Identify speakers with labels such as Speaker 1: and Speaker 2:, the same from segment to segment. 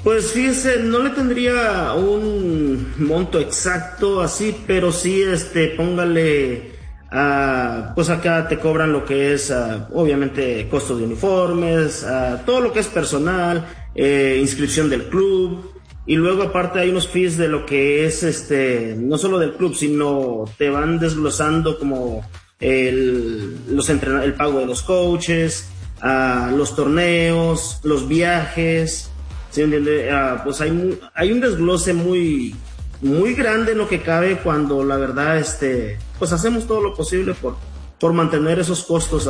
Speaker 1: Pues fíjese, no le tendría un monto exacto así, pero sí, póngale, pues acá te cobran lo que es, obviamente, costos de uniformes, todo lo que es personal, inscripción del club, y luego aparte hay unos fees de lo que es, no solo del club, sino te van desglosando como el pago de los coaches, los torneos, los viajes. ¿Sí me entiende? Pues hay un desglose muy grande en lo que cabe cuando la verdad pues hacemos todo lo posible por mantener esos costos.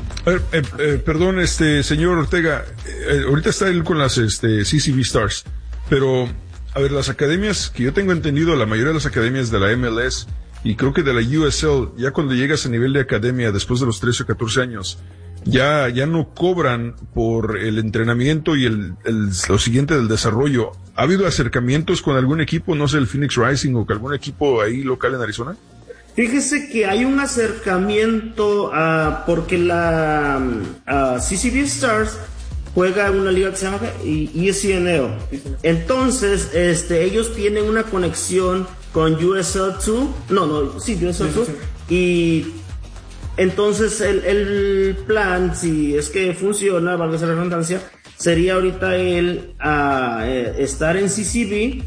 Speaker 2: Perdón, señor Ortega, ahorita está él con las CCV Stars, pero a ver, las academias que yo tengo entendido, la mayoría de las academias de la MLS y creo que de la USL, ya cuando llegas a nivel de academia después de los 13 o 14 años, ya no cobran por el entrenamiento y lo siguiente del desarrollo. ¿Ha habido acercamientos con algún equipo, no sé, el Phoenix Rising o con algún equipo ahí local en Arizona?
Speaker 1: Fíjese que hay un acercamiento porque la CCV Stars juega en una liga que se llama ESPNL. Entonces, ellos tienen una conexión con USL2. USL2. Y entonces el plan, si es que funciona, valga la redundancia, sería ahorita estar en CCV,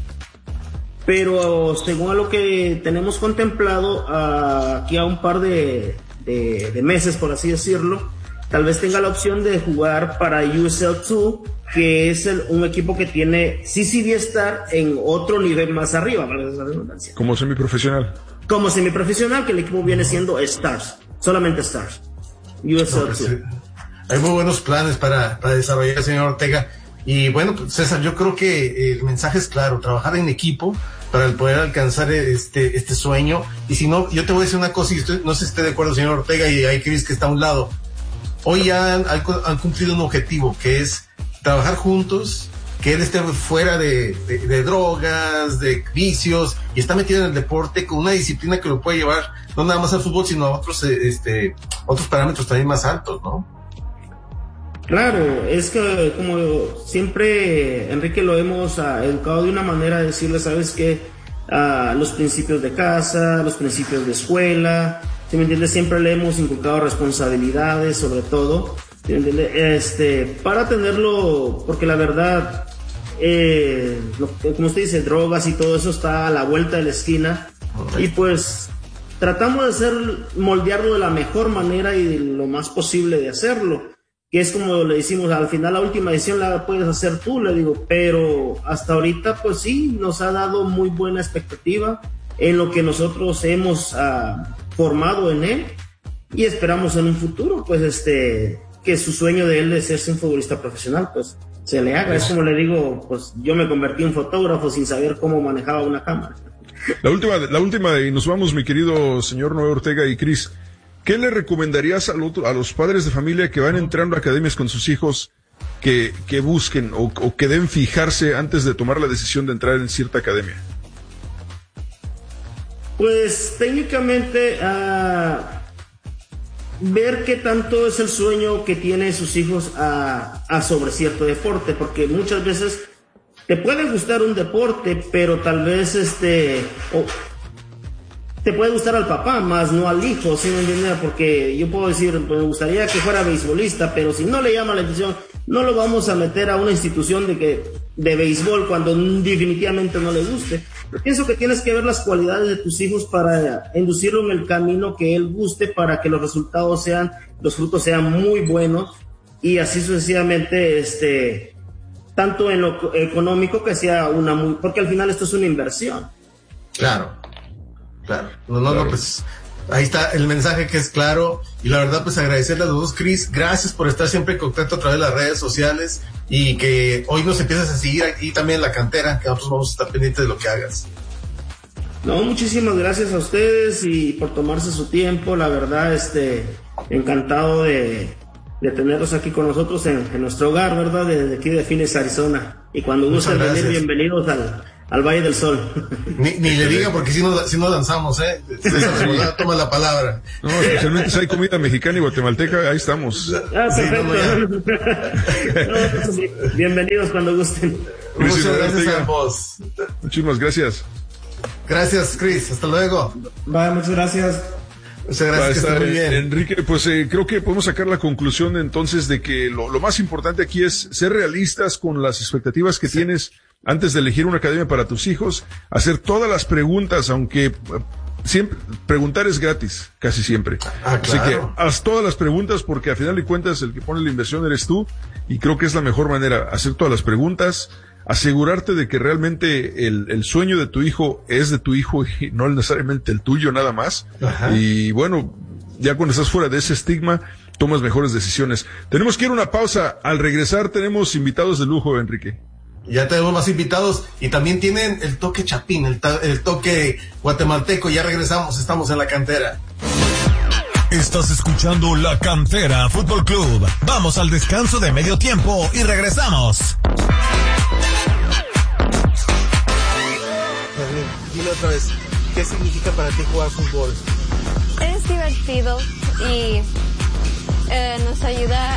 Speaker 1: pero según a lo que tenemos contemplado, aquí a un par de meses, por así decirlo, tal vez tenga la opción de jugar para USL2, que es un equipo que tiene CCV Star en otro nivel más arriba, valga la redundancia.
Speaker 2: Como semiprofesional.
Speaker 1: Como semiprofesional, que el equipo viene siendo Stars. Solamente Stars. USL2.
Speaker 3: Hay muy buenos planes para desarrollar, señor Ortega. Y bueno, pues, César, yo creo que el mensaje es claro: trabajar en equipo para poder alcanzar este sueño. Y si no, yo te voy a decir una cosa, y no sé si esté de acuerdo, señor Ortega, y hay Chris que está a un lado. Hoy ya han cumplido un objetivo, que es trabajar juntos, que él esté fuera de drogas, de vicios, y está metido en el deporte con una disciplina que lo puede llevar no nada más al fútbol, sino a otros parámetros también más altos, ¿no?
Speaker 1: Claro, es que como siempre, Enrique, lo hemos educado de una manera de decirle, ¿sabes qué? Los principios de casa, los principios de escuela, ¿sí me entiendes? Siempre le hemos inculcado responsabilidades, sobre todo, ¿sí me entiendes? Para tenerlo, porque la verdad, como usted dice, drogas y todo eso está a la vuelta de la esquina. Y pues tratamos de moldearlo de la mejor manera y de lo más posible de hacerlo, que es como le decimos, al final la última decisión la puedes hacer tú, le digo, pero hasta ahorita pues sí, nos ha dado muy buena expectativa en lo que nosotros hemos formado en él, y esperamos en un futuro pues que su sueño de él de serse un futbolista profesional pues se le haga. Es como le digo, pues yo me convertí en fotógrafo sin saber cómo manejaba una cámara.
Speaker 2: La última, y nos vamos, mi querido señor Noé Ortega y Cris. ¿Qué le recomendarías a los padres de familia que van entrando a academias con sus hijos que busquen o que deben fijarse antes de tomar la decisión de entrar en cierta academia?
Speaker 1: Pues técnicamente ver qué tanto es el sueño que tienen sus hijos sobre cierto deporte, porque muchas veces te puede gustar un deporte, pero tal vez te puede gustar al papá, más no al hijo, ¿sí me entiendes? Porque yo puedo decir, pues me gustaría que fuera beisbolista, pero si no le llama la atención, no lo vamos a meter a una institución de béisbol cuando definitivamente no le guste. Yo pienso que tienes que ver las cualidades de tus hijos para inducirlo en el camino que él guste, para que los frutos sean muy buenos, y así sucesivamente, tanto en lo económico que sea porque al final esto es una inversión.
Speaker 3: Claro. No, pues ahí está el mensaje, que es claro. Y la verdad, pues agradecerle a los dos, Chris, gracias por estar siempre en contacto a través de las redes sociales, y que hoy nos empiezas a seguir aquí también en la cantera, que nosotros vamos a estar pendientes de lo que hagas.
Speaker 1: No, muchísimas gracias a ustedes y por tomarse su tiempo. La verdad, encantado de tenerlos aquí con nosotros en nuestro hogar, ¿verdad? Desde aquí de Phoenix, Arizona. Y cuando gusten venir, bienvenidos al Valle del Sol.
Speaker 3: Ni le diga porque si no danzamos, César, toma la palabra.
Speaker 2: No, especialmente si hay comida mexicana y guatemalteca, ahí estamos.
Speaker 1: Perfecto. Bienvenidos cuando gusten.
Speaker 3: Muchas gracias a ambos.
Speaker 2: Muchísimas gracias.
Speaker 3: Gracias, Chris. Hasta luego.
Speaker 1: Bye, muchas gracias.
Speaker 3: Muchas gracias, que esté muy bien.
Speaker 2: Enrique, pues creo que podemos sacar la conclusión entonces de que lo más importante aquí es ser realistas con las expectativas que tienes antes de elegir una academia para tus hijos, hacer todas las preguntas, aunque siempre preguntar es gratis, casi siempre.
Speaker 3: Claro.
Speaker 2: Así que haz todas las preguntas porque al final de cuentas el que pone la inversión eres tú y creo que es la mejor manera, hacer todas las preguntas, asegurarte de que realmente el sueño de tu hijo es de tu hijo y no necesariamente el tuyo nada más. Ajá. Y bueno, ya cuando estás fuera de ese estigma, tomas mejores decisiones. Tenemos que ir a una pausa. Al regresar tenemos invitados de lujo, Enrique.
Speaker 3: Ya tenemos más invitados y también tienen el toque chapín, el toque guatemalteco. Ya regresamos, estamos en La Cantera.
Speaker 4: Estás escuchando La Cantera Fútbol Club. Vamos al descanso de medio tiempo y regresamos.
Speaker 5: Dime otra vez, ¿qué significa para ti jugar fútbol?
Speaker 6: Es divertido y nos ayuda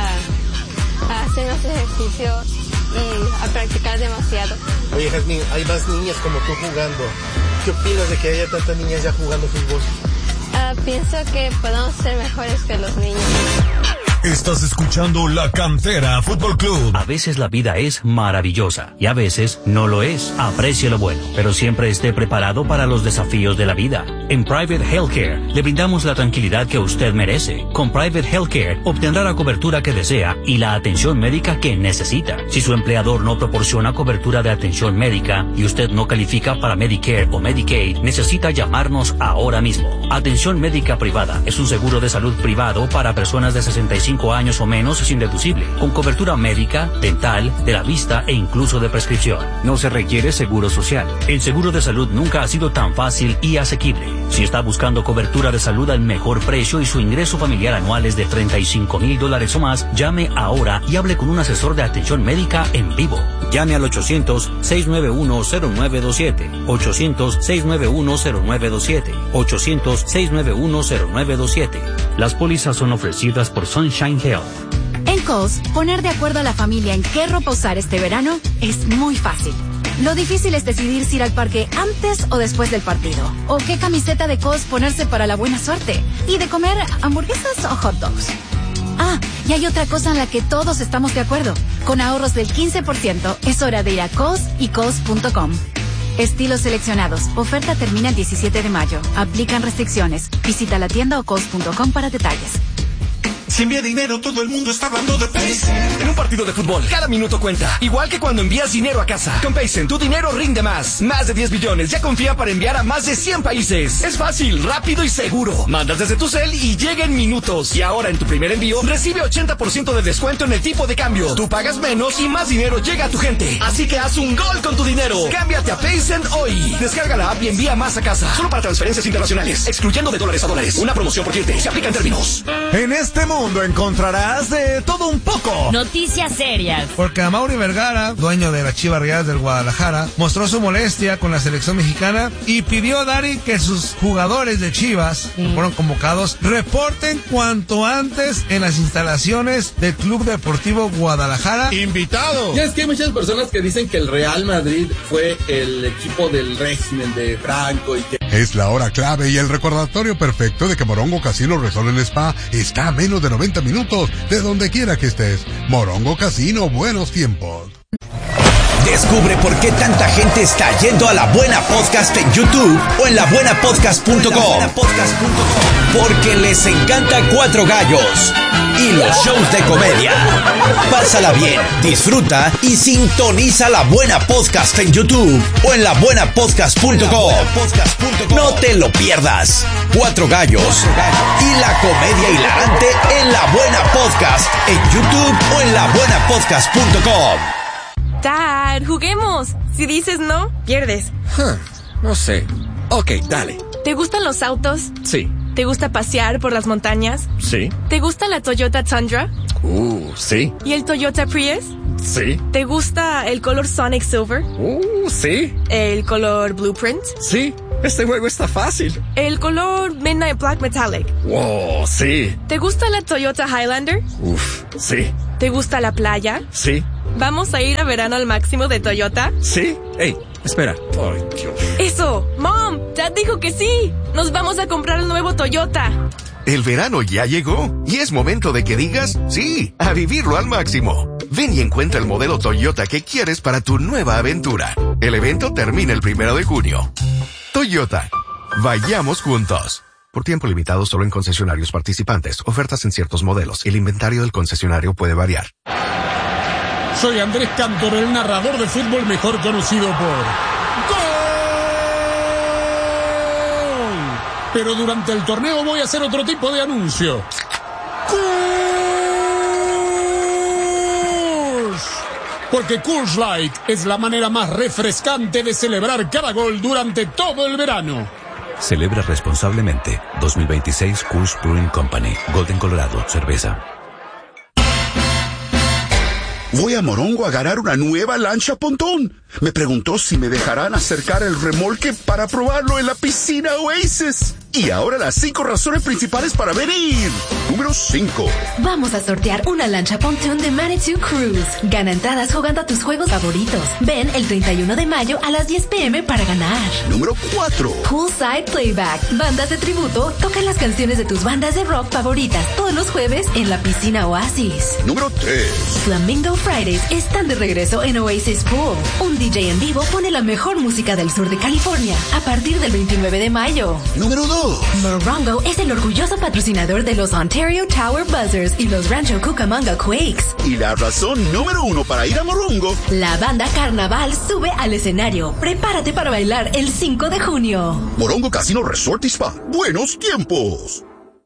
Speaker 6: a hacer nuestro ejercicio y a practicar demasiado.
Speaker 5: Oye, Jazmín, hay más niñas como tú jugando. ¿Qué opinas de que haya tantas niñas ya jugando fútbol?
Speaker 6: Pienso que podemos ser mejores que los niños.
Speaker 4: Estás escuchando La Cantera Fútbol Club.
Speaker 7: A veces la vida es maravillosa y a veces no lo es. Aprecie lo bueno, pero siempre esté preparado para los desafíos de la vida. En Private Healthcare le brindamos la tranquilidad que usted merece. Con Private Healthcare obtendrá la cobertura que desea y la atención médica que necesita. Si su empleador no proporciona cobertura de atención médica y usted no califica para Medicare o Medicaid, necesita llamarnos ahora mismo. Atención médica privada es un seguro de salud privado para personas de 65 años o menos sin deducible, con cobertura médica, dental, de la vista e incluso de prescripción. No se requiere seguro social. El seguro de salud nunca ha sido tan fácil y asequible. Si está buscando cobertura de salud al mejor precio y su ingreso familiar anual es de $35,000 o más, llame ahora y hable con un asesor de atención médica en vivo. Llame al 800-691-0927, 800-691-0927, 800-691-0927. Las pólizas son ofrecidas por Sunshine Health.
Speaker 8: En Kohl's, poner de acuerdo a la familia en qué ropa usar este verano es muy fácil. Lo difícil es decidir si ir al parque antes o después del partido, o qué camiseta de Kohl's ponerse para la buena suerte, y de comer hamburguesas o hot dogs. Y hay otra cosa en la que todos estamos de acuerdo. Con ahorros del 15%, es hora de ir a Kohl's y Kohl's.com. Estilos seleccionados. Oferta termina el 17 de mayo. Aplican restricciones. Visita la tienda o Kohl's.com para detalles.
Speaker 9: Si envía dinero, todo el mundo está hablando de Paycent. En un partido de fútbol, cada minuto cuenta. Igual que cuando envías dinero a casa. Con Paycent, tu dinero rinde más. Más de 10 billones. Ya confía para enviar a más de 100 países. Es fácil, rápido y seguro. Mandas desde tu cel y llega en minutos. Y ahora en tu primer envío, recibe 80% de descuento en el tipo de cambio. Tú pagas menos y más dinero llega a tu gente. Así que haz un gol con tu dinero. Cámbiate a Paycent hoy. Descarga la app y envía más a casa. Solo para transferencias internacionales. Excluyendo de dólares a dólares. Una promoción por cliente. Se aplica en términos.
Speaker 4: En este mundo encontrarás de todo un poco.
Speaker 10: Noticias serias.
Speaker 11: Porque Amaury Vergara, dueño de las Chivas Rayadas del Guadalajara, mostró su molestia con la selección mexicana y pidió a Dari que sus jugadores de Chivas, que fueron convocados, reporten cuanto antes en las instalaciones del Club Deportivo Guadalajara.
Speaker 12: ¡Invitado! Y es que hay muchas personas que dicen que el Real Madrid fue el equipo del régimen de Franco y que...
Speaker 13: Es la hora clave y el recordatorio perfecto de que Morongo Casino Resort en Spa está a menos de 90 minutos de donde quiera que estés. Morongo Casino, buenos tiempos.
Speaker 14: Descubre por qué tanta gente está yendo a La Buena Podcast en YouTube o en labuenapodcast.com. Porque les encanta Cuatro Gallos y los shows de comedia. Pásala bien, disfruta y sintoniza La Buena Podcast en YouTube o en labuenapodcast.com. No te lo pierdas. Cuatro Gallos y la comedia hilarante en La Buena Podcast en YouTube o en labuenapodcast.com.
Speaker 15: Dad, juguemos. Si dices no, pierdes.
Speaker 16: No sé. Ok, dale.
Speaker 15: ¿Te gustan los autos?
Speaker 16: Sí.
Speaker 15: ¿Te gusta pasear por las montañas?
Speaker 16: Sí.
Speaker 15: ¿Te gusta la Toyota Tundra?
Speaker 16: Sí.
Speaker 15: ¿Y el Toyota Prius?
Speaker 16: Sí.
Speaker 15: ¿Te gusta el color Sonic Silver?
Speaker 16: Sí.
Speaker 15: ¿El color Blueprint?
Speaker 16: Sí. Este juego está fácil.
Speaker 15: ¿El color Midnight Black Metallic?
Speaker 16: Wow, sí.
Speaker 15: ¿Te gusta la Toyota Highlander?
Speaker 16: Sí.
Speaker 15: ¿Te gusta la playa?
Speaker 16: Sí.
Speaker 15: ¿Vamos a ir a verano al máximo de Toyota?
Speaker 16: Sí. Ey, espera. Ay, Dios.
Speaker 15: ¡Eso! ¡Mom! Dad dijo que sí. Nos vamos a comprar el nuevo Toyota.
Speaker 10: El verano ya llegó y es momento de que digas sí a vivirlo al máximo. Ven y encuentra el modelo Toyota que quieres para tu nueva aventura. El evento termina el 1 de junio. Toyota. Vayamos juntos. Por tiempo limitado solo en concesionarios participantes. Ofertas en ciertos modelos. El inventario del concesionario puede variar.
Speaker 17: Soy Andrés Cantor, el narrador de fútbol mejor conocido por ¡Gol! Pero durante el torneo voy a hacer otro tipo de anuncio. Porque Coors Light es la manera más refrescante de celebrar cada gol durante todo el verano.
Speaker 18: Celebra responsablemente. 2026 Coors Brewing Company. Golden, Colorado. Cerveza.
Speaker 19: Voy a Morongo a ganar una nueva lancha pontón. Me preguntó si me dejarán acercar el remolque para probarlo en la piscina Oasis. Y ahora las 5 razones principales para venir. Número 5.
Speaker 20: Vamos a sortear una lancha pontoon de Manitou Cruise. Gana entradas jugando a tus juegos favoritos. Ven el 31 de mayo a las 10 p.m. para ganar.
Speaker 19: Número 4.
Speaker 20: Poolside Playback. Bandas de tributo tocan las canciones de tus bandas de rock favoritas todos los jueves en la piscina Oasis.
Speaker 19: Número 3.
Speaker 20: Flamingo Fridays están de regreso en Oasis Pool. Un DJ en vivo pone la mejor música del sur de California a partir del 29 de mayo.
Speaker 19: Número 2.
Speaker 20: Morongo es el orgulloso patrocinador de los Ontario Tower Buzzers y los Rancho Cucamonga Quakes.
Speaker 19: Y la razón número 1 para ir a Morongo.
Speaker 20: La banda Carnaval sube al escenario. Prepárate para bailar el 5 de junio.
Speaker 19: Morongo Casino Resort y Spa. Buenos tiempos.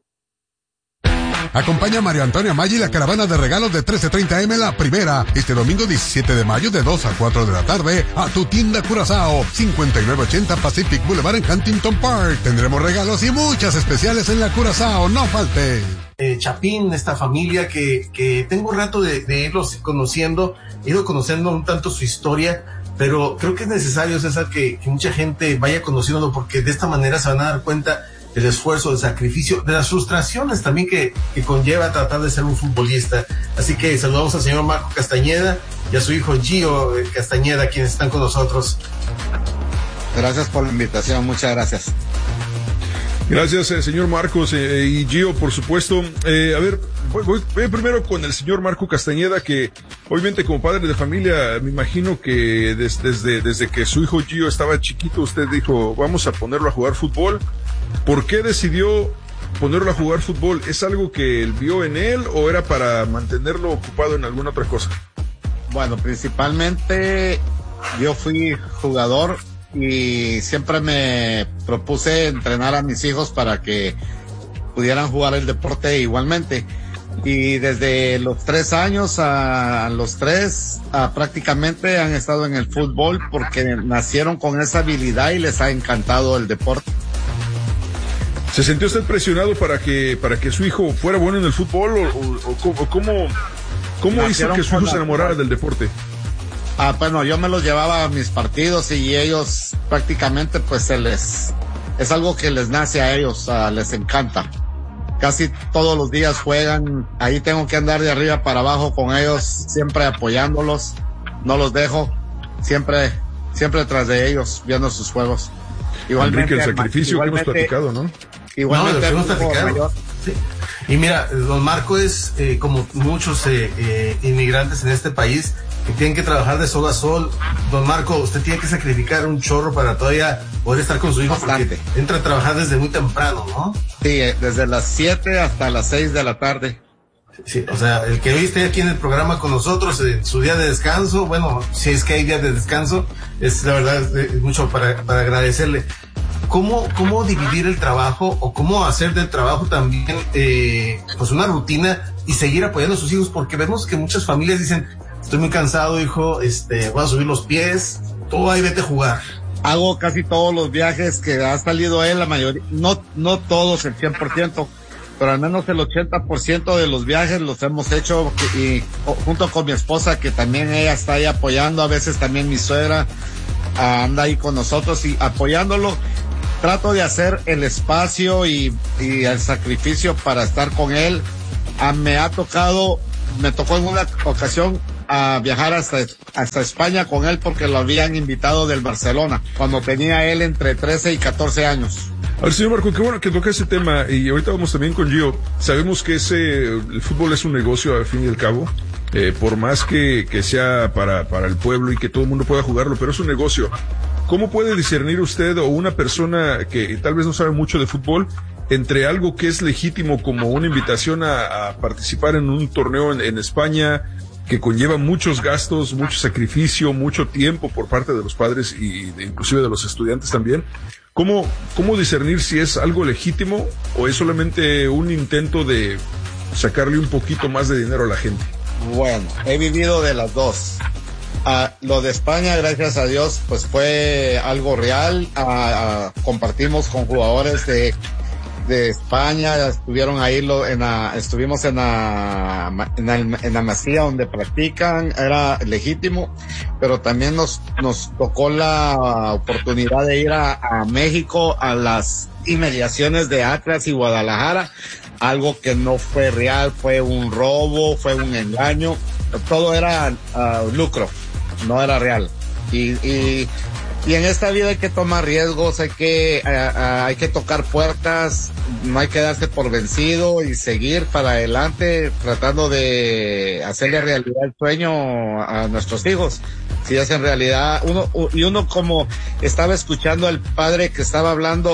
Speaker 13: Acompaña a Mario Antonio Maggi y la caravana de regalos de 13:30 AM La Primera, este domingo 17 de mayo de 2 a 4 de la tarde a tu tienda Curazao, 5980 Pacific Boulevard en Huntington Park. Tendremos regalos y muchas especiales en la Curazao, no falte.
Speaker 3: Chapín, esta familia que tengo un rato de irlos conociendo, he ido conociendo un tanto su historia, pero creo que es necesario, César, que mucha gente vaya conociéndolo, porque de esta manera se van a dar cuenta del esfuerzo, del sacrificio, de las frustraciones también que conlleva tratar de ser un futbolista. Así que saludamos al señor Marco Castañeda y a su hijo Gio Castañeda, quienes están con nosotros.
Speaker 21: Gracias por la invitación, muchas gracias.
Speaker 2: Gracias, señor Marcos y Gio, por supuesto. A ver, voy primero con el señor Marco Castañeda, que obviamente como padre de familia, me imagino que desde que su hijo Gio estaba chiquito, usted dijo, vamos a ponerlo a jugar fútbol. ¿Por qué decidió ponerlo a jugar fútbol? ¿Es algo que él vio en él o era para mantenerlo ocupado en alguna otra cosa?
Speaker 21: Bueno, principalmente yo fui jugador y siempre me propuse entrenar a mis hijos para que pudieran jugar el deporte igualmente. Y desde los 3 años a los 3 prácticamente han estado en el fútbol porque nacieron con esa habilidad y les ha encantado el deporte.
Speaker 2: ¿Se sintió usted presionado para que su hijo fuera bueno en el fútbol o cómo hizo que su hijo se enamorara del deporte?
Speaker 21: Bueno, yo me los llevaba a mis partidos y ellos prácticamente pues es algo que les nace a ellos, les encanta. Casi todos los días juegan, ahí tengo que andar de arriba para abajo con ellos, siempre apoyándolos, no los dejo, siempre tras de ellos, viendo sus juegos.
Speaker 2: Igualmente Enrique, el sacrificio que hemos platicado, ¿no?
Speaker 3: Igualmente hemos platicado. Sí. Y mira, don Marco es como muchos inmigrantes en este país que tienen que trabajar de sol a sol. Don Marco, usted tiene que sacrificar un chorro para todavía poder estar con su hijo. Bastante. Porque entra a trabajar desde muy temprano, ¿no?
Speaker 21: Sí, desde las 7 hasta las 6 de la tarde.
Speaker 3: Sí, o sea, el que hoy esté aquí en el programa con nosotros en su día de descanso, bueno, si es que hay días de descanso, es la verdad es mucho para agradecerle. ¿Cómo dividir el trabajo o cómo hacer del trabajo también pues una rutina y seguir apoyando a sus hijos? Porque vemos que muchas familias dicen, estoy muy cansado, hijo, voy a subir los pies, todo ahí, vete a jugar.
Speaker 21: Hago casi todos los viajes que ha salido él, la mayoría, no todos el 100%, pero al menos el 80% de los viajes los hemos hecho y junto con mi esposa, que también ella está ahí apoyando, a veces también mi suegra anda ahí con nosotros y apoyándolo. Trato de hacer el espacio y el sacrificio para estar con él. Me tocó en una ocasión a viajar hasta España con él porque lo habían invitado del Barcelona, cuando tenía él entre 13 y 14 años.
Speaker 2: A ver, señor Marco, qué bueno que toca ese tema, y ahorita vamos también con Gio. Sabemos que el fútbol es un negocio al fin y al cabo, por más que sea para el pueblo y que todo el mundo pueda jugarlo, pero es un negocio. ¿Cómo puede discernir usted o una persona que tal vez no sabe mucho de fútbol entre algo que es legítimo como una invitación a participar en un torneo en España, que conlleva muchos gastos, mucho sacrificio, mucho tiempo por parte de los padres y inclusive de los estudiantes también? ¿Cómo discernir si es algo legítimo o es solamente un intento de sacarle un poquito más de dinero a la gente?
Speaker 21: Bueno, he vivido de las dos. Lo de España, gracias a Dios, pues fue algo real. Compartimos con jugadores de España, estuvieron ahí estuvimos en la Masía donde practican, era legítimo, pero también nos tocó la oportunidad de ir a México, a las inmediaciones de Atlas y Guadalajara, algo que no fue real, fue un robo, fue un engaño, todo era lucro, no era real. Y en esta vida hay que tomar riesgos, hay que tocar puertas, no hay que darse por vencido y seguir para adelante tratando de hacerle realidad el sueño a nuestros hijos. Si es en realidad, uno como estaba escuchando al padre que estaba hablando,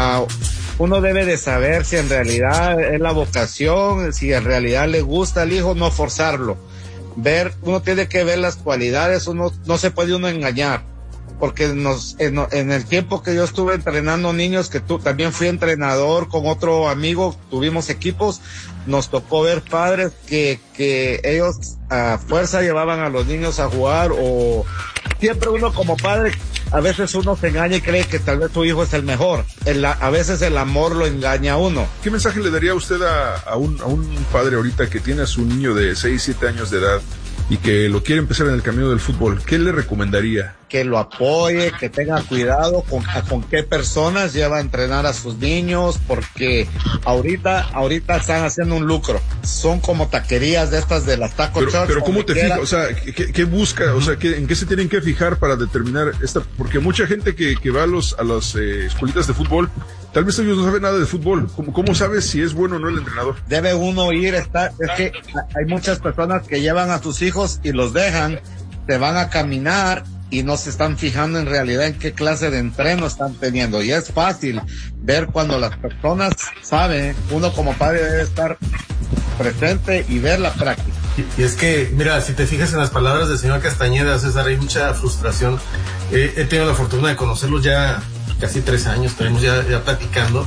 Speaker 21: uno debe de saber si en realidad es la vocación, si en realidad le gusta al hijo, no forzarlo. Uno tiene que ver las cualidades, no se puede uno engañar. Porque en el tiempo que yo estuve entrenando niños, que también fui entrenador con otro amigo, tuvimos equipos, nos tocó ver padres que ellos a fuerza llevaban a los niños a jugar, o siempre uno como padre, a veces uno se engaña y cree que tal vez su hijo es el mejor. A veces el amor lo engaña a uno.
Speaker 2: ¿Qué mensaje le daría usted a un padre ahorita que tiene a su niño de 6, 7 años de edad y que lo quiere empezar en el camino del fútbol? ¿Qué le recomendaría?
Speaker 21: Que lo apoye, que tenga cuidado con qué personas lleva a entrenar a sus niños, porque ahorita están haciendo un lucro. Son como taquerías de estas de las Taco Church.
Speaker 2: Pero ¿cómo te fijas? O sea, ¿qué busca? O sea, ¿en qué se tienen que fijar para determinar esta? Porque mucha gente que va a las escuelitas de fútbol, tal vez ellos no saben nada de fútbol. ¿Cómo sabes si es bueno o no el entrenador?
Speaker 21: Debe uno es que hay muchas personas que llevan a sus hijos y los dejan, te van a caminar y no se están fijando en realidad en qué clase de entreno están teniendo. Y es fácil ver cuando las personas saben, uno como padre debe estar presente y ver la práctica.
Speaker 3: Y es que, mira, si te fijas en las palabras del señor Castañeda, César, hay mucha frustración. He tenido la fortuna de conocerlos ya casi 3 años, estuvimos ya platicando.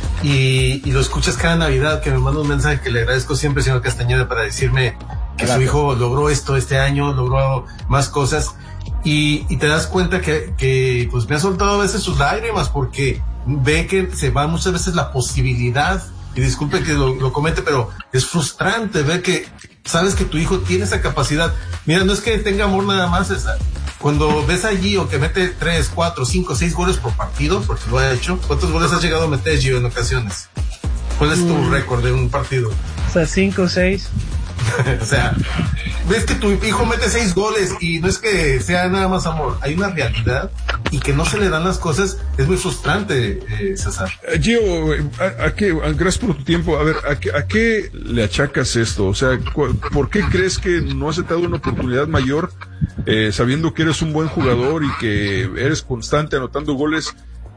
Speaker 3: Y lo escuchas cada Navidad, que me manda un mensaje que le agradezco siempre, señor Castañeda, para decirme que su hijo logró esto este año, logró más cosas. Y te das cuenta que pues me ha soltado a veces sus lágrimas, porque ve que se va muchas veces la posibilidad, y disculpe que lo comente, pero es frustrante ver que sabes que tu hijo tiene esa capacidad. Mira, no es que tenga amor nada más, César. Cuando ves a Gio que mete 3, 4, 5, 6 goles por partido, porque lo ha hecho, ¿cuántos goles has llegado a meter, Gio, en ocasiones? ¿Cuál es tu récord de un partido?
Speaker 1: O sea, 5 o 6.
Speaker 3: O sea, ves que tu hijo mete 6 goles y no es que sea nada más amor, hay una realidad y que no se le dan las cosas, es muy frustrante, César.
Speaker 2: Gio, gracias por tu tiempo. A ver, ¿a qué le achacas esto? O sea, ¿por qué crees que no se te ha dado una oportunidad mayor, sabiendo que eres un buen jugador y que eres constante anotando goles?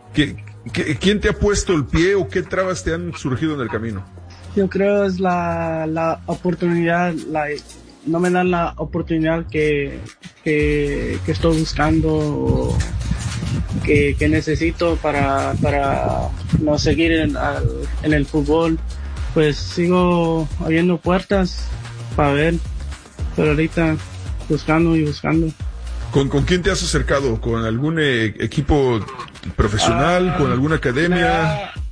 Speaker 2: ¿Quién te ha puesto el pie o qué trabas te han surgido en el camino?
Speaker 1: Yo creo es la oportunidad, no me dan la oportunidad que estoy buscando o que necesito para no seguir en el fútbol. Pues sigo abriendo puertas para ver, pero ahorita buscando y buscando.
Speaker 2: ¿Con quién te has acercado? ¿Con algún equipo profesional? ¿Con alguna academia?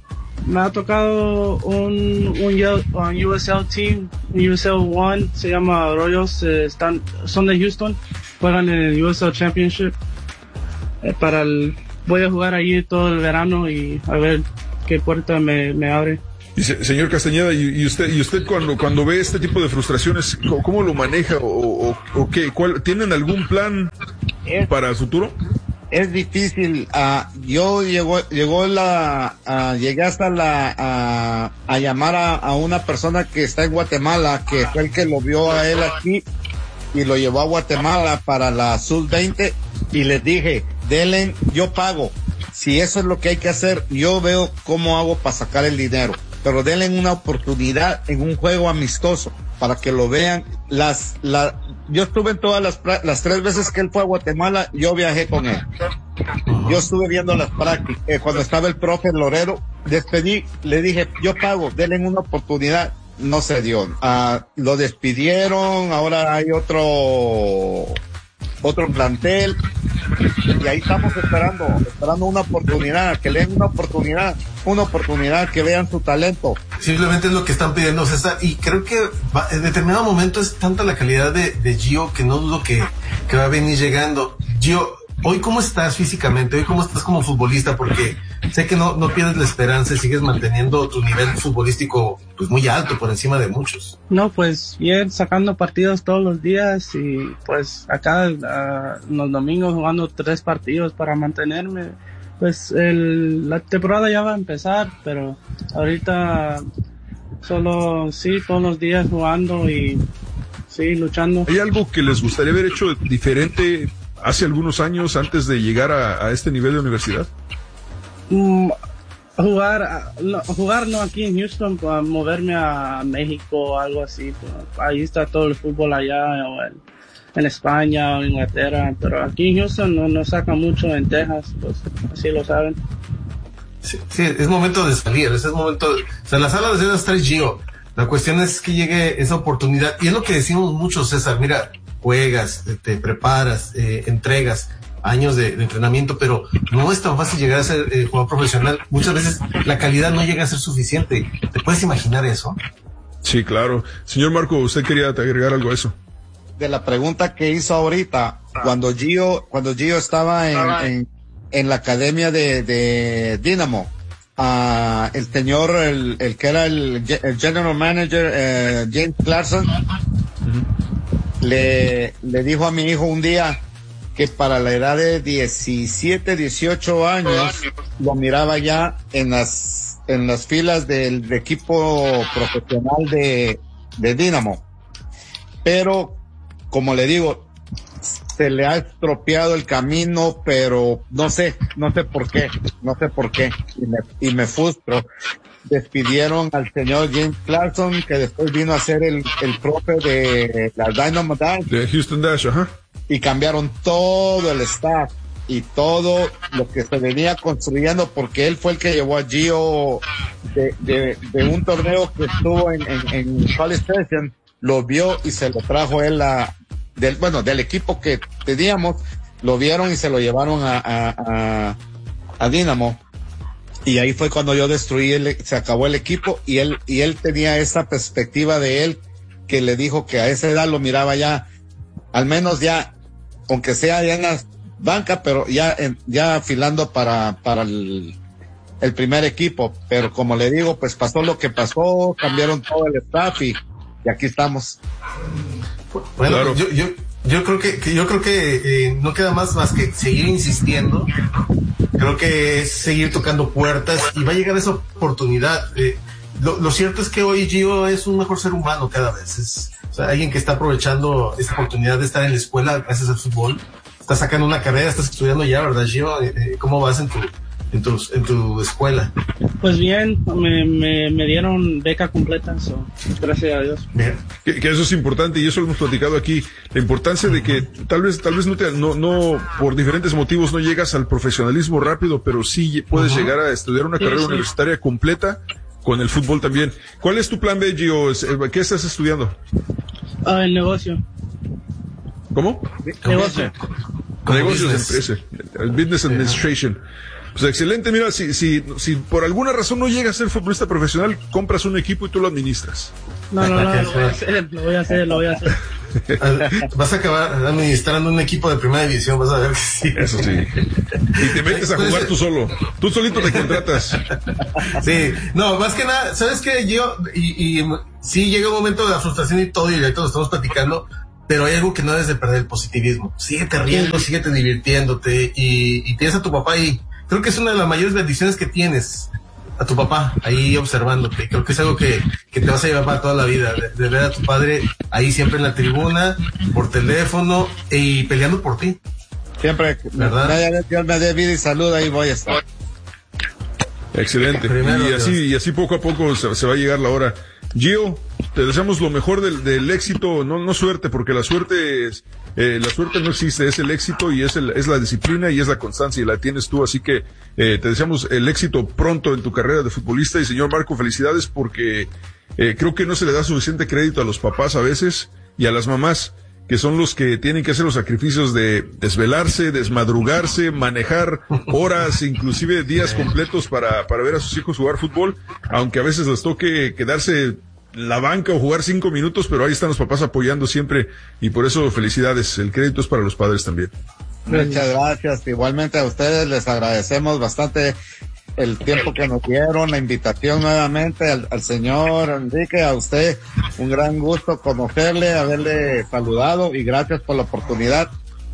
Speaker 1: Me ha tocado un USL team, USL One, se llama Royals, son de Houston, juegan en el USL Championship. Voy a jugar ahí todo el verano y a ver qué puerta me abre.
Speaker 2: Dice, señor Castañeda, ¿y usted cuando ve este tipo de frustraciones, cómo lo maneja o qué? ¿Tienen algún plan para el futuro?
Speaker 21: Es difícil. Yo llegué hasta a llamar a una persona que está en Guatemala, que fue el que lo vio a él aquí y lo llevó a Guatemala para la Sub-20 y les dije, denle, yo pago. Si eso es lo que hay que hacer, yo veo cómo hago para sacar el dinero. Pero denle una oportunidad en un juego amistoso para que lo vean. Yo estuve en todas las 3 veces que él fue a Guatemala, yo viajé con él. Yo estuve viendo las prácticas. Cuando estaba el profe Lorero, despedí, le dije, yo pago, denle una oportunidad. No se dio. Lo despidieron, ahora hay otro plantel. Y ahí estamos esperando una oportunidad, que le den una oportunidad, que vean su talento.
Speaker 3: Simplemente es lo que están pidiendo, César, y creo que en determinado momento es tanta la calidad de Gio que no dudo que va a venir llegando. Gio, hoy cómo estás físicamente, hoy cómo estás como futbolista, porque sé que no pierdes la esperanza y sigues manteniendo tu nivel futbolístico pues muy alto, por encima de muchos.
Speaker 1: No, pues bien, sacando partidos todos los días y pues acá los domingos jugando 3 partidos para mantenerme. Pues la temporada ya va a empezar, pero ahorita solo todos los días jugando y luchando.
Speaker 2: ¿Hay algo que les gustaría haber hecho diferente hace algunos años antes de llegar a este nivel de universidad?
Speaker 1: Jugar no aquí en Houston, para moverme a México o algo así. Ahí está todo el fútbol allá, o en España o Inglaterra, pero aquí en Houston no saca mucho, en Texas, pues así lo saben.
Speaker 3: Sí, es momento de salir, es momento, la sala de estar Gio. La cuestión es que llegue esa oportunidad, y es lo que decimos mucho, César, mira, juegas, te preparas, entregas años de entrenamiento, pero no es tan fácil llegar a ser jugador profesional. Muchas veces la calidad no llega a ser suficiente. ¿Te puedes imaginar eso?
Speaker 2: Sí, claro. Señor Marco, ¿usted quería agregar algo a eso?
Speaker 21: De la pregunta que hizo ahorita, cuando Gio estaba en la academia de Dynamo, el señor, el que era el general manager, James Clarkson, le dijo a mi hijo un día que para la edad de 17, 18 años lo miraba ya en las filas del equipo profesional de Dynamo. Pero, como le digo, se le ha estropeado el camino, pero no sé por qué, y me frustro. Despidieron al señor James Clarkson, que después vino a ser el profe de la Dynamo Dash.
Speaker 2: De Houston Dash, ajá.
Speaker 21: Y cambiaron todo el staff y todo lo que se venía construyendo, porque él fue el que llevó a Gio de un torneo que estuvo en College Station, lo vio y se lo trajo él del equipo que teníamos, lo vieron y se lo llevaron a Dynamo. Y ahí fue cuando yo destruí, se acabó el equipo, y él tenía esa perspectiva de él, que le dijo que a esa edad lo miraba ya, al menos ya, aunque sea ya en la banca, pero ya afilando para el primer equipo. Pero como le digo, pues pasó lo que pasó, cambiaron todo el staff y aquí estamos.
Speaker 3: Bueno, claro. yo creo que no queda más que seguir insistiendo. Creo que es seguir tocando puertas y va a llegar esa oportunidad. Lo cierto es que hoy Gio es un mejor ser humano cada vez. O sea, alguien que está aprovechando esta oportunidad de estar en la escuela gracias al fútbol. Estás sacando una carrera, estás estudiando ya, ¿verdad, Gio? ¿Cómo vas en tu escuela?
Speaker 1: Pues bien, me dieron beca completa, gracias a Dios.
Speaker 2: Bien. Que eso es importante, y eso lo hemos platicado aquí, la importancia de que tal vez no por diferentes motivos no llegas al profesionalismo rápido, pero sí puedes llegar a estudiar una carrera universitaria completa con el fútbol también. ¿Cuál es tu plan B, Gio? ¿Qué estás estudiando?
Speaker 1: El negocio.
Speaker 2: ¿Cómo?
Speaker 1: Negocio.
Speaker 2: Negocios de empresa. El Business Administration. Pues excelente, mira, si por alguna razón no llegas a ser futbolista profesional, compras un equipo y tú lo administras.
Speaker 1: No, lo voy a hacer.
Speaker 3: Vas a acabar administrando un equipo de primera división, vas a ver que sí.
Speaker 2: Eso sí. Y te metes a jugar tú solo. Tú solito te contratas.
Speaker 3: Sí, no, más que nada, ¿sabes qué? Yo, sí llega un momento de la frustración y todo, y ahorita lo estamos platicando, pero hay algo que no debes de perder, el positivismo. Síguete riendo, síguete divirtiéndote, y tienes a tu papá ahí. Creo que es una de las mayores bendiciones que tienes, a tu papá ahí observándote. Creo que es algo que te vas a llevar para toda la vida, de ver a tu padre ahí siempre en la tribuna, por teléfono, y peleando por ti.
Speaker 21: Siempre, ¿verdad? Dios me dé vida y salud, ahí voy a estar.
Speaker 2: Excelente. Y así poco a poco se va a llegar la hora. Gio, te deseamos lo mejor del éxito, no suerte, porque la suerte no existe, es el éxito y es la disciplina y es la constancia, y la tienes tú, así que te deseamos el éxito pronto en tu carrera de futbolista. Y señor Marco, felicidades, porque creo que no se le da suficiente crédito a los papás a veces y a las mamás, que son los que tienen que hacer los sacrificios de desvelarse, desmadrugarse, manejar horas, inclusive días completos para ver a sus hijos jugar fútbol, aunque a veces les toque quedarse en la banca o jugar 5 minutos, pero ahí están los papás apoyando siempre, y por eso felicidades, el crédito es para los padres también.
Speaker 21: Muchas gracias, igualmente a ustedes les agradecemos bastante el tiempo que nos dieron, la invitación nuevamente al señor Enrique, a usted, un gran gusto conocerle, haberle saludado, y gracias por la oportunidad.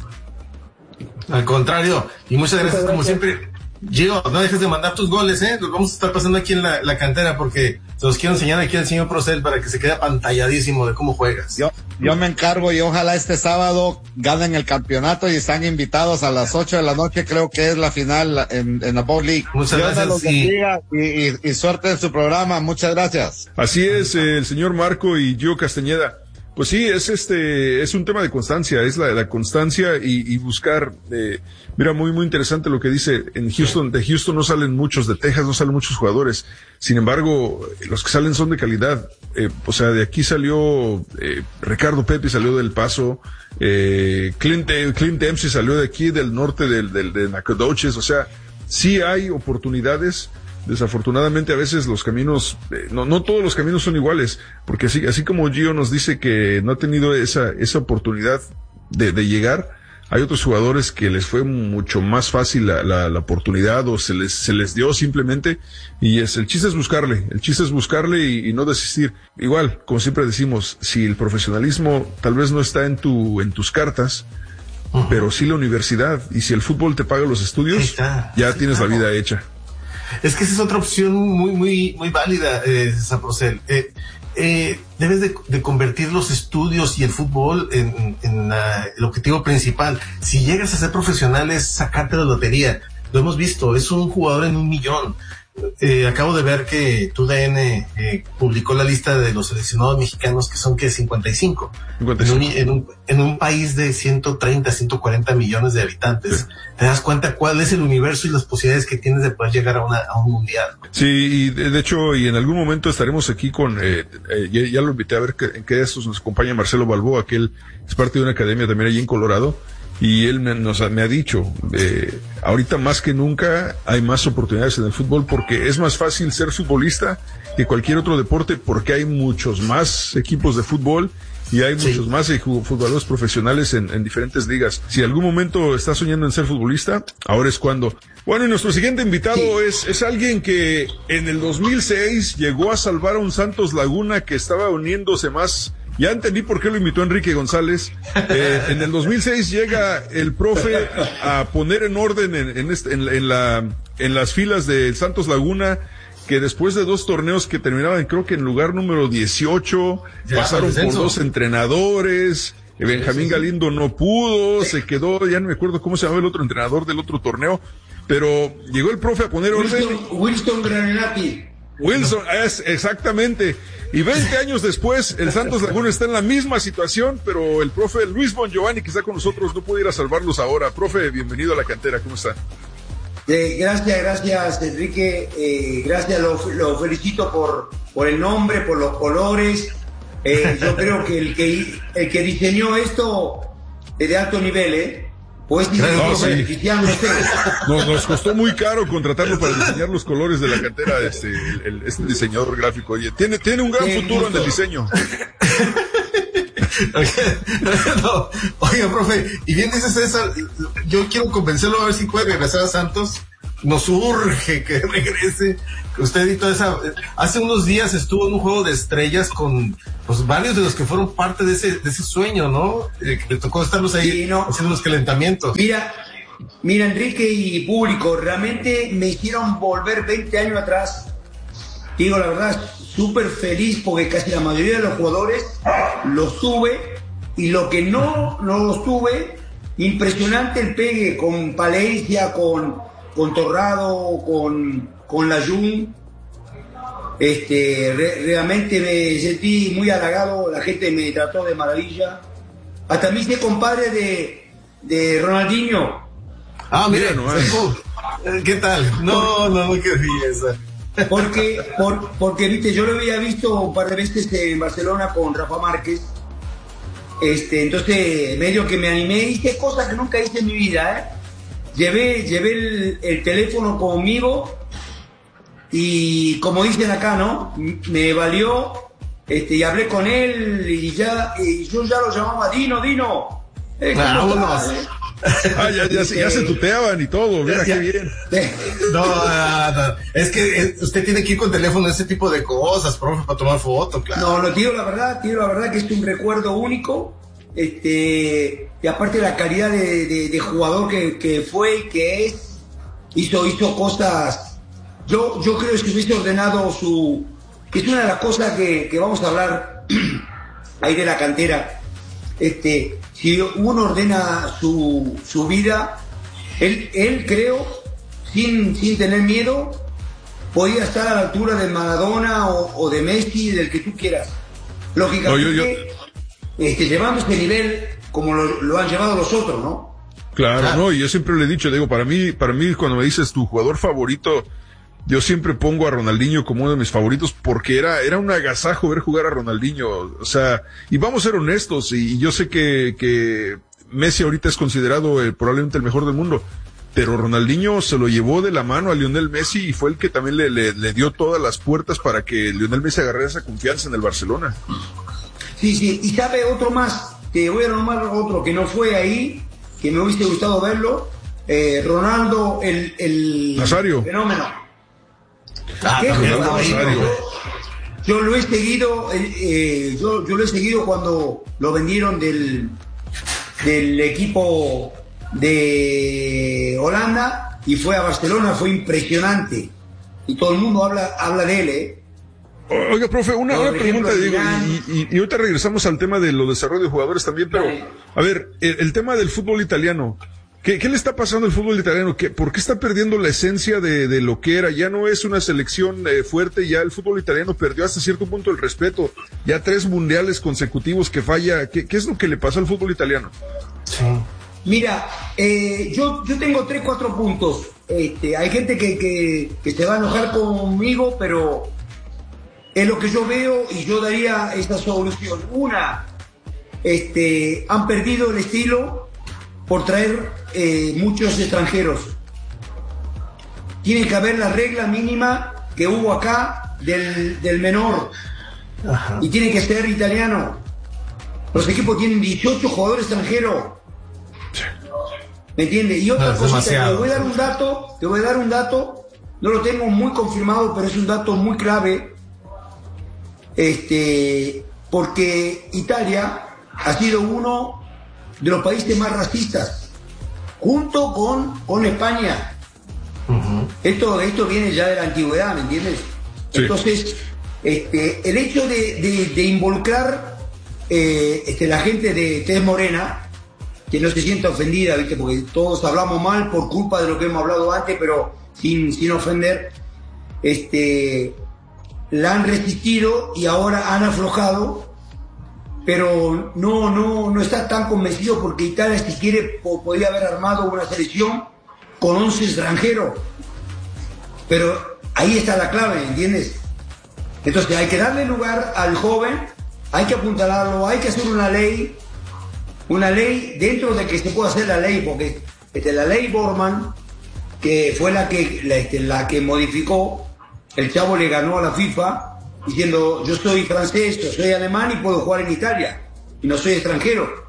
Speaker 3: Al contrario, y muchas gracias como siempre. Gio, no dejes de mandar tus goles, los vamos a estar pasando aquí en la cantera, porque se los quiero enseñar aquí al señor Procel para que se quede apantalladísimo de cómo juegas.
Speaker 21: Yo me encargo, y ojalá este sábado ganen el campeonato y están invitados a las 8 de la noche, creo que es la final en la Bowl League.
Speaker 3: Muchas gracias.
Speaker 21: Los bendiga y suerte en su programa, muchas gracias.
Speaker 2: Así es, el señor Marco y Gio Castañeda. Pues sí, es un tema de constancia, es la constancia y buscar, mira, muy interesante lo que dice. En Houston, de Houston no salen muchos, de Texas no salen muchos jugadores, sin embargo, los que salen son de calidad. O sea, de aquí salió Ricardo Pepi, salió del Paso, Clint Dempsey salió de aquí, del norte de Nacogdoches. O sea, sí hay oportunidades. Desafortunadamente a veces los caminos, no todos los caminos son iguales, porque así como Gio nos dice que no ha tenido esa oportunidad de llegar, hay otros jugadores que les fue mucho más fácil la oportunidad, o se les dio simplemente, y el chiste es buscarle y no desistir. Igual, como siempre decimos, si el profesionalismo tal vez no está en tus cartas, pero sí la universidad, y si el fútbol te paga los estudios, ya tienes la vida hecha.
Speaker 3: Es que esa es otra opción muy válida, César Procel. Debes de convertir los estudios y el fútbol en el objetivo principal. Si llegas a ser profesional, es sacarte la lotería. Lo hemos visto, es un jugador en 1 millón. Acabo de ver que TUDN publicó la lista de los seleccionados mexicanos, que son 55. En un país de 130, 140 millones de habitantes. Sí. Te das cuenta cuál es el universo y las posibilidades que tienes de poder llegar a un mundial.
Speaker 2: Sí, y de hecho, y en algún momento estaremos aquí con, ya lo invité a ver en qué de estos nos acompaña Marcelo Balboa, que él es parte de una academia también allí en Colorado. Y él me ha dicho, ahorita más que nunca hay más oportunidades en el fútbol, porque es más fácil ser futbolista que cualquier otro deporte, porque hay muchos más equipos de fútbol y hay muchos más futbolistas profesionales en diferentes ligas. Si en algún momento estás soñando en ser futbolista, ahora es cuando. Bueno, y nuestro siguiente invitado es alguien que en el 2006 llegó a salvar a un Santos Laguna que estaba uniéndose más. Ya entendí por qué lo invitó Enrique González. En el 2006 llega el profe a poner en orden en las filas del Santos Laguna, que después de 2 torneos que terminaban, creo que en lugar número 18, pasaron por 2 entrenadores. Benjamín Galindo no pudo, se quedó, ya no me acuerdo cómo se llamaba el otro entrenador del otro torneo, pero llegó el profe a poner orden.
Speaker 5: Wilson Granelati.
Speaker 2: Wilson, exactamente. Y 20 años después, el Santos Laguna está en la misma situación, pero el profe Luis Bongiovanni, que está con nosotros, no puede ir a salvarlos ahora. Profe, bienvenido a la cantera, ¿cómo está?
Speaker 5: Gracias, Enrique. Gracias, lo felicito por el nombre, por los colores. Yo creo que el que diseñó esto es de alto nivel, Pues
Speaker 2: nos costó muy caro contratarlo para diseñar los colores de la cantera, este diseñador gráfico. Oye, tiene un gran futuro en el diseño.
Speaker 3: No, oiga, profe, y bien dice César, yo quiero convencerlo a ver si puede regresar a Santos. Nos urge que regrese. Usted y toda esa, hace unos días estuvo en un juego de estrellas con pues varios de los que fueron parte de ese sueño, ¿no? Que le tocó estarlos ahí haciendo los calentamientos.
Speaker 5: Mira, Enrique y público, realmente me hicieron volver 20 años atrás. Digo la verdad, súper feliz porque casi la mayoría de los jugadores los tuve, y lo que no los tuve, impresionante el pegue con Palencia, con Torrado, con Layún. Realmente me sentí muy halagado, la gente me trató de maravilla. Hasta me hice compadre de Ronaldinho.
Speaker 3: Ah, mira, ¿qué tal? No, qué belleza.
Speaker 5: Porque viste, yo lo había visto un par de veces en Barcelona con Rafa Márquez. Entonces medio que me animé, hice cosas que nunca hice en mi vida, Llevé el teléfono conmigo y, como dicen acá, ¿no? Me valió, y hablé con él y yo ya lo llamaba Dino.
Speaker 2: Vámonos. Ya se tuteaban y todo, mira qué bien.
Speaker 3: No, es que usted tiene que ir con teléfono a ese tipo de cosas, profe, para tomar fotos, claro.
Speaker 5: No, tío, la verdad que es un recuerdo único. Y aparte la calidad de jugador que fue y que es, hizo cosas. Yo creo que si hubiese ordenado que es una de las cosas que vamos a hablar ahí de la cantera. Si uno ordena su vida, él creo, sin tener miedo, podía estar a la altura de Maradona o de Messi, del que tú quieras. Lógicamente, llevando este nivel como lo han llevado los otros, ¿no?
Speaker 2: Claro, no, y yo siempre le he dicho, digo, para mí cuando me dices tu jugador favorito, yo siempre pongo a Ronaldinho como uno de mis favoritos, porque era un agasajo ver jugar a Ronaldinho, o sea, y vamos a ser honestos, y yo sé que Messi ahorita es considerado probablemente el mejor del mundo, pero Ronaldinho se lo llevó de la mano a Lionel Messi y fue el que también le dio todas las puertas para que Lionel Messi agarrara esa confianza en el Barcelona.
Speaker 5: Sí, y sabe otro más, te voy a nombrar otro que no fue ahí, que me hubiese gustado verlo, Ronaldo, el
Speaker 2: Nazario.
Speaker 5: Fenómeno.
Speaker 2: Nazario.
Speaker 5: Yo lo he seguido, yo lo he seguido cuando lo vendieron del equipo de Holanda y fue a Barcelona, fue impresionante. Y todo el mundo habla de él,
Speaker 2: Oiga, profe, una pregunta, digo, y ahorita regresamos al tema de los desarrollos de jugadores también, pero, a ver, el tema del fútbol italiano, ¿qué le está pasando al fútbol italiano? ¿Por qué está perdiendo la esencia de lo que era? Ya no es una selección fuerte, ya el fútbol italiano perdió hasta cierto punto el respeto, ya 3 mundiales consecutivos que falla. ¿Qué es lo que le pasó al fútbol italiano?
Speaker 5: Sí. Mira, yo tengo 3-4 puntos. Hay gente que se va a enojar conmigo, pero es lo que yo veo y yo daría esta solución. Una, han perdido el estilo por traer muchos extranjeros. Tiene que haber la regla mínima que hubo acá del menor. Ajá. Y tiene que ser italiano. Los equipos tienen 18 jugadores extranjeros. ¿Me entiendes? Y otra cosa, te voy a dar un dato, no lo tengo muy confirmado, pero es un dato muy clave. Porque Italia ha sido uno de los países más racistas, junto con España. Uh-huh. Esto viene ya de la antigüedad, ¿me entiendes? Sí. Entonces, el hecho de involucrar la gente de tez morena, que no se sienta ofendida, ¿viste? Porque todos hablamos mal por culpa de lo que hemos hablado antes, pero sin ofender, la han resistido y ahora han aflojado, pero no está tan convencido, porque Italia, si quiere, podría haber armado una selección con 11 extranjeros, pero ahí está la clave, ¿entiendes? Entonces hay que darle lugar al joven, hay que apuntalarlo, hay que hacer una ley una ley dentro de que se puede hacer la ley, porque la ley Borman, que fue la que modificó, el chavo le ganó a la FIFA diciendo yo soy francés, yo soy alemán y puedo jugar en Italia y no soy extranjero.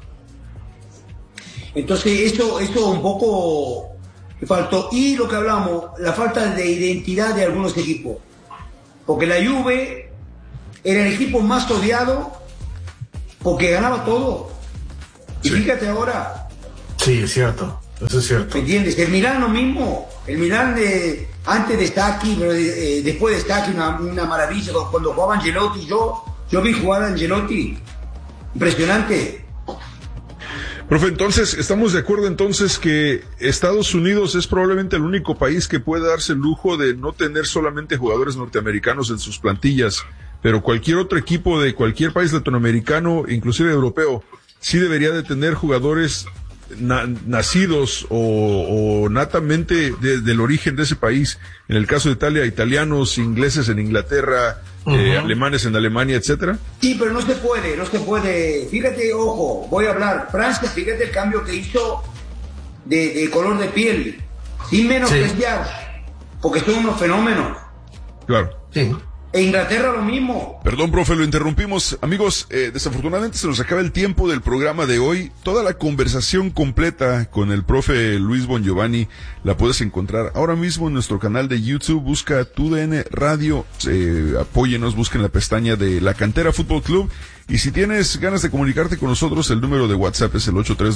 Speaker 5: Entonces eso un poco faltó. Y lo que hablamos, la falta de identidad de algunos equipos, porque la Juve era el equipo más odiado porque ganaba todo. Y fíjate ahora.
Speaker 3: Sí, es cierto. Eso es cierto.
Speaker 5: ¿Me entiendes? El Milán lo mismo. El Milán antes de Stacchi, pero después de Stacchi una maravilla. Cuando jugaba Ancelotti, yo vi jugar a Ancelotti. Impresionante.
Speaker 2: Profe, entonces, ¿estamos de acuerdo entonces que Estados Unidos es probablemente el único país que puede darse el lujo de no tener solamente jugadores norteamericanos en sus plantillas, pero cualquier otro equipo de cualquier país latinoamericano, inclusive europeo, sí debería de tener jugadores nacidos o natamente del origen de ese país? En el caso de Italia, italianos, ingleses en Inglaterra, alemanes en Alemania, etcétera.
Speaker 5: Sí, pero no se puede. Fíjate, ojo, voy a hablar. Francia, fíjate el cambio que hizo de color de piel, sin menospreciar, porque son unos fenómenos.
Speaker 2: Claro.
Speaker 5: Sí. E Inglaterra lo mismo.
Speaker 2: Perdón, profe, lo interrumpimos. Amigos, desafortunadamente se nos acaba el tiempo del programa de hoy. Toda la conversación completa con el profe Luis Bongiovanni la puedes encontrar ahora mismo en nuestro canal de YouTube. Busca TUDN Radio, apóyenos, busquen la pestaña de La Cantera Fútbol Club. Y si tienes ganas de comunicarte con nosotros, el número de WhatsApp es el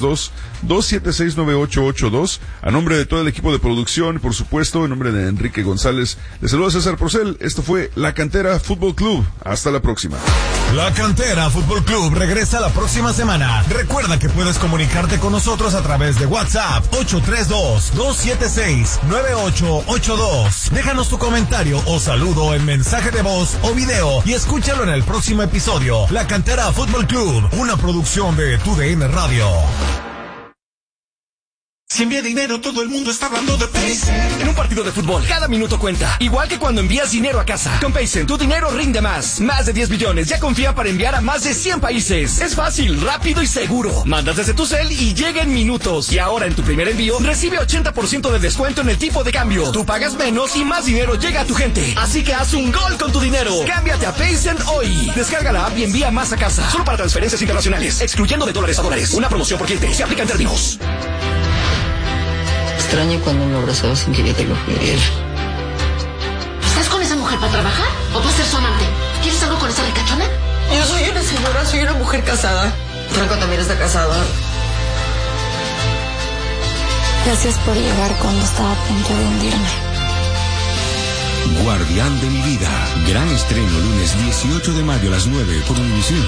Speaker 2: 832-276-9882. A nombre de todo el equipo de producción, por supuesto, en nombre de Enrique González, les saluda César Procel. Esto fue La Cantera Fútbol Club. Hasta la próxima.
Speaker 4: La Cantera Fútbol Club regresa la próxima semana. Recuerda que puedes comunicarte con nosotros a través de WhatsApp 832-276-9882. Déjanos tu comentario o saludo en mensaje de voz o video y escúchalo en el próximo episodio. La Cantera Fútbol Club, una producción de TUDN Radio.
Speaker 9: Si envía dinero, todo el mundo está hablando de Paycent. En un partido de fútbol, cada minuto cuenta. Igual que cuando envías dinero a casa. Con Paycent, tu dinero rinde más. Más de 10 billones. Ya confía para enviar a más de 100 países. Es fácil, rápido y seguro. Mandas desde tu cel y llega en minutos. Y ahora en tu primer envío, recibe 80% de descuento en el tipo de cambio. Tú pagas menos y más dinero llega a tu gente. Así que haz un gol con tu dinero. Cámbiate a Paycent hoy. Descarga la app y envía más a casa. Solo para transferencias internacionales. Excluyendo de dólares a dólares. Una promoción por cliente. Se aplica en términos.
Speaker 6: Extraño cuando me abrazaba sin que ella te lo pidiera.
Speaker 22: ¿Estás con esa mujer para trabajar o para ser su amante? ¿Quieres algo con esa ricachona?
Speaker 6: Yo soy una señora, soy una mujer casada. Franco también está casado.
Speaker 22: Gracias por llegar cuando estaba a punto de hundirme.
Speaker 23: Guardián de mi vida. Gran estreno lunes 18 de mayo a las 9 por Univisión.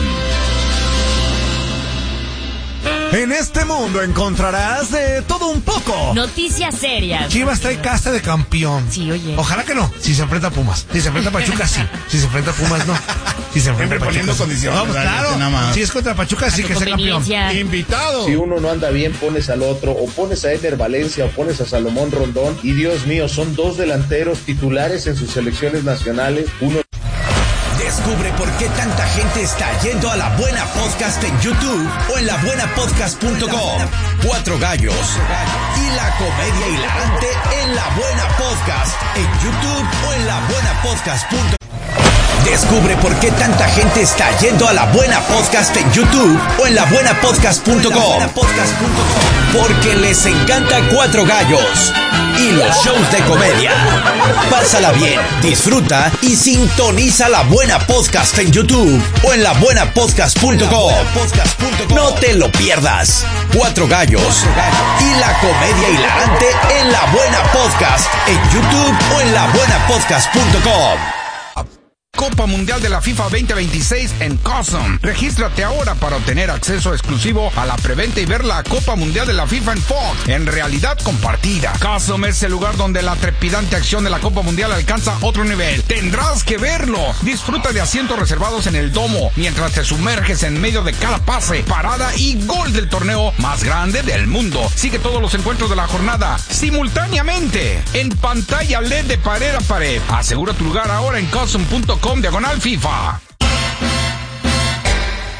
Speaker 11: En este mundo encontrarás de todo un poco.
Speaker 24: Noticias serias.
Speaker 11: Chivas trae casa de campeón.
Speaker 24: Sí, oye.
Speaker 11: Ojalá que no. Si se enfrenta a Pumas. Si se enfrenta a Pachuca, sí. Si se enfrenta a Pumas, no. Si se enfrenta a Pachuca,
Speaker 21: poniendo condiciones.
Speaker 11: No, claro. Si es contra Pachuca, sí que sea campeón.
Speaker 21: Invitado.
Speaker 25: Si uno no anda bien, pones al otro. O pones a Eder Valencia o pones a Salomón Rondón. Y Dios mío, son dos delanteros titulares en sus selecciones nacionales. Uno...
Speaker 14: Descubre por qué tanta gente está yendo a La Buena Podcast en YouTube o en labuenapodcast.com. 4 gallos y la comedia hilarante en La Buena Podcast en YouTube o en labuenapodcast.com. Descubre por qué tanta gente está yendo a La Buena Podcast en YouTube o en labuenapodcast.com. Porque les encanta 4 gallos y los shows de comedia. Pásala bien, disfruta y sintoniza La Buena Podcast en YouTube o en labuenapodcast.com. No te lo pierdas. 4 gallos y la comedia hilarante en La Buena Podcast en YouTube o en labuenapodcast.com.
Speaker 26: Copa Mundial de la FIFA 2026 en Cosm. Regístrate ahora para obtener acceso exclusivo a la preventa y ver la Copa Mundial de la FIFA en Fox, en realidad compartida. Cosm es el lugar donde la trepidante acción de la Copa Mundial alcanza otro nivel. Tendrás que verlo. Disfruta de asientos reservados en el domo, mientras te sumerges en medio de cada pase, parada y gol del torneo más grande del mundo. Sigue todos los encuentros de la jornada simultáneamente en pantalla LED de pared a pared. Asegura tu lugar ahora en Cosm.com/FIFA.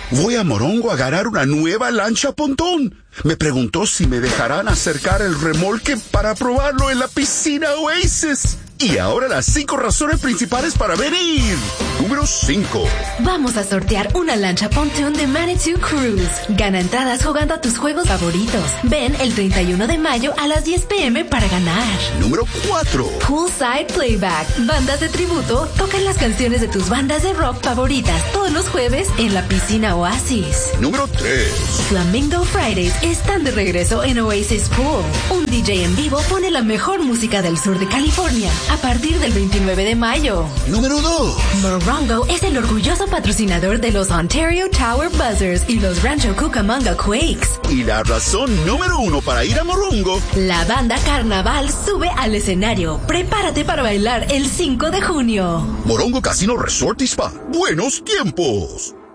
Speaker 19: Voy a Morongo a ganar una nueva lancha pontón. Me preguntó si me dejarán acercar el remolque para probarlo en la piscina Oasis. Y ahora las 5 razones principales para venir. Número 5.
Speaker 20: Vamos a sortear una lancha pontoon de Manitou Cruise. Gana entradas jugando a tus juegos favoritos. Ven el 31 de mayo a las 10 p.m. para ganar.
Speaker 19: Número 4.
Speaker 20: Poolside Playback. Bandas de tributo tocan las canciones de tus bandas de rock favoritas todos los jueves en la piscina Oasis.
Speaker 19: Número 3.
Speaker 20: Flamingo Fridays están de regreso en Oasis Pool. Un DJ en vivo pone la mejor música del sur de California a partir del 29 de mayo.
Speaker 19: Número 2.
Speaker 20: Morongo es el orgulloso patrocinador de los Ontario Tower Buzzers y los Rancho Cucamonga Quakes.
Speaker 19: Y la razón número 1 para ir a Morongo.
Speaker 20: La banda Carnaval sube al escenario. Prepárate para bailar el 5 de junio.
Speaker 19: Morongo Casino Resort y Spa. Buenos tiempos.